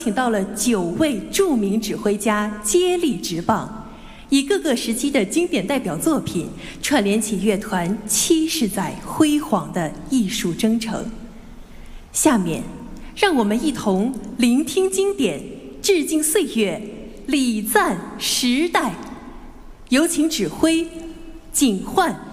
请到了9位著名指挥家接力执棒，以各个时期的经典代表作品，串联起乐团70载辉煌的艺术征程。下面，让我们一同聆听经典，致敬岁月，礼赞时代。有请指挥景焕。